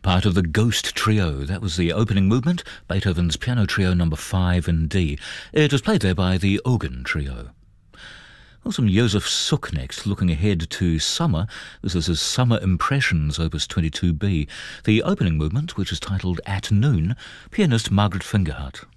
part of the Ghost Trio. That was the opening movement, Beethoven's Piano Trio number 5 in D. It was played there by the Organ Trio. Well, some Josef Suk next, looking ahead to summer. This is his Summer Impressions, Opus 22B. The opening movement, which is titled At Noon, pianist Margaret Fingerhut.